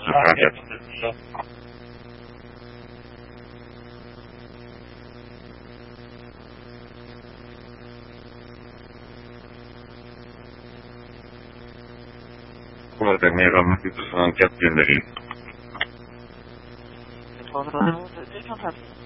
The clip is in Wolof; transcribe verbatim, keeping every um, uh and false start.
Gracias. Kuulette mie ammattitason kättien. Bonjour, c'est Chantal.